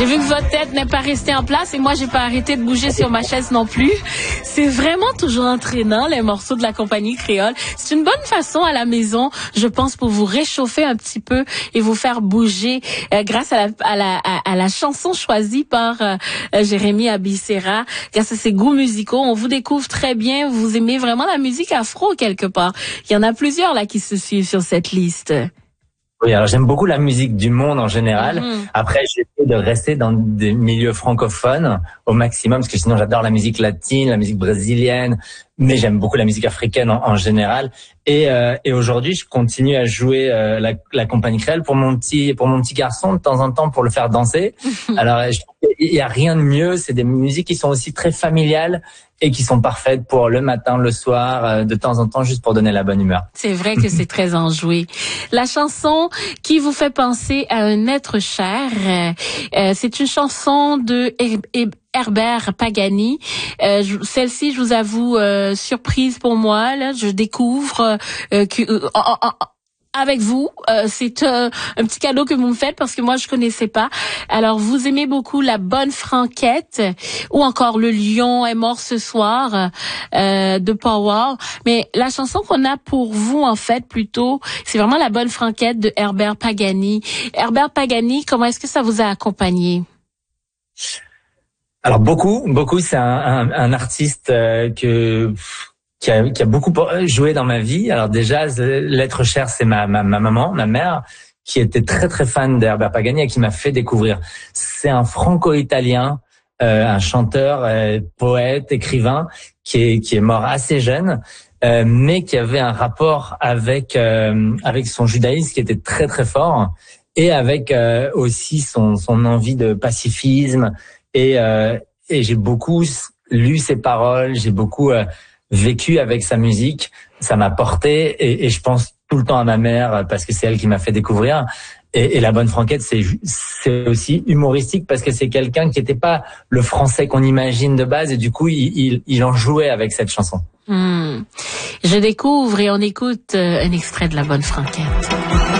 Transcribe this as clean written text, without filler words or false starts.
J'ai vu que votre tête n'est pas restée en place et moi, j'ai pas arrêté de bouger sur ma chaise non plus. C'est vraiment toujours entraînant, les morceaux de la compagnie créole. C'est une bonne façon à la maison, je pense, pour vous réchauffer un petit peu et vous faire bouger grâce à la chanson choisie par Jérémy Abissera. Grâce à ses goûts musicaux, on vous découvre très bien. Vous aimez vraiment la musique afro quelque part. Il y en a plusieurs là qui se suivent sur cette liste. Oui, alors j'aime beaucoup la musique du monde en général. Après, j'essaie de rester dans des milieux francophones au maximum, parce que sinon j'adore la musique latine, la musique brésilienne, mais j'aime beaucoup la musique africaine en général. Et aujourd'hui, je continue à jouer la compagnie créole pour mon petit garçon de temps en temps pour le faire danser. Alors, il y a rien de mieux. C'est des musiques qui sont aussi très familiales et qui sont parfaites pour le matin, le soir, de temps en temps, juste pour donner la bonne humeur. C'est vrai que c'est très enjoué. La chanson qui vous fait penser à un être cher, c'est une chanson de Herbert Pagani. Celle-ci, je vous avoue, surprise pour moi. Là, je découvre avec vous, c'est un petit cadeau que vous me faites parce que moi je connaissais pas. Alors vous aimez beaucoup La Bonne Franquette ou encore Le Lion est mort ce soir de Power. Mais la chanson qu'on a pour vous en fait plutôt, c'est vraiment La Bonne Franquette de Herbert Pagani. Herbert Pagani, comment est-ce que ça vous a accompagné? Alors beaucoup, c'est un artiste qui a beaucoup joué dans ma vie. Alors déjà, l'être cher, c'est ma maman, ma mère, qui était très très fan d'Herbert Pagani et qui m'a fait découvrir. C'est un franco-italien, un chanteur, poète, écrivain, qui est mort assez jeune, mais qui avait un rapport avec son judaïsme qui était très très fort, et avec aussi son envie de pacifisme. Et j'ai beaucoup lu ses paroles, j'ai beaucoup vécu avec sa musique, ça m'a porté, et je pense tout le temps à ma mère parce que c'est elle qui m'a fait découvrir. Et La Bonne Franquette, c'est aussi humoristique parce que c'est quelqu'un qui n'était pas le français qu'on imagine de base, et du coup il en jouait avec cette chanson. Je découvre et on écoute un extrait de La Bonne Franquette.